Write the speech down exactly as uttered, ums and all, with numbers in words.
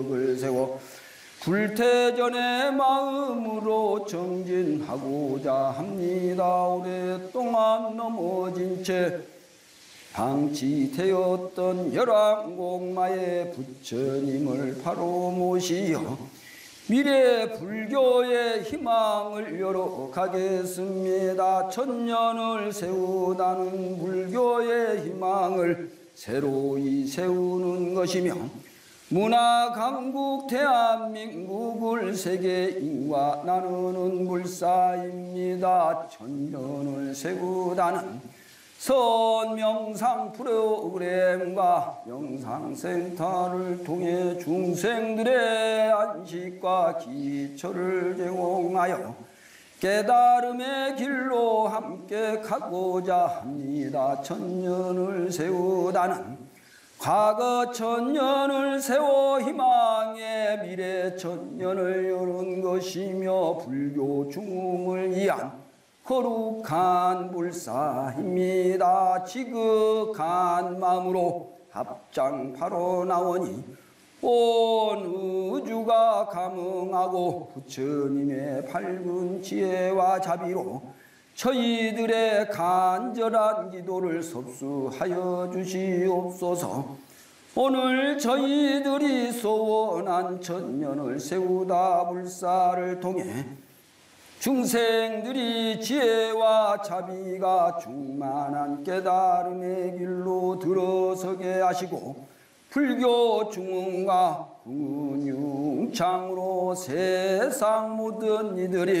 을 세워 불태전의 마음으로 정진하고자 합니다. 오랫동안 넘어진 채 방치되었던 열왕공마의 부처님을 바로 모시어 미래 불교의 희망을 열어가겠습니다. 천년을 세우다는 불교의 희망을 새로이 세우는 것이며 문화 강국 대한민국을 세계인과 나누는 불사입니다. 천년을 세우다는 선명상 프로그램과 영상센터를 통해 중생들의 안식과 기초를 제공하여 깨달음의 길로 함께 가고자 합니다. 천년을 세우다는 과거 천년을 세워 희망의 미래 천년을 여는 것이며 불교 중흥을 위한 거룩한 불사입니다. 지극한 마음으로 합장파로 나오니 온 우주가 감응하고 부처님의 밝은 지혜와 자비로 저희들의 간절한 기도를 섭수하여 주시옵소서. 오늘 저희들이 소원한 천년을 세우다 불사를 통해 중생들이 지혜와 자비가 충만한 깨달음의 길로 들어서게 하시고 불교 중흥과 흥은융창으로 세상 모든 이들이